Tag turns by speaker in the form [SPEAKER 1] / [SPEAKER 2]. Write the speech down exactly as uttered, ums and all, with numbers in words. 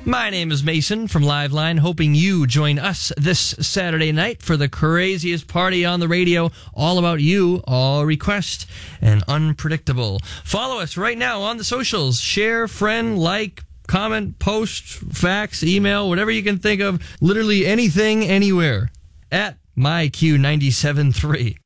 [SPEAKER 1] My name is Mason from Liveline, hoping you join us this Saturday night for the craziest party on the radio, all about you, all request, and unpredictable. Follow us right now on the socials. Share, friend, like, comment, post, fax, email, whatever you can think of. Literally anything, anywhere. At My Q ninety-seven point three.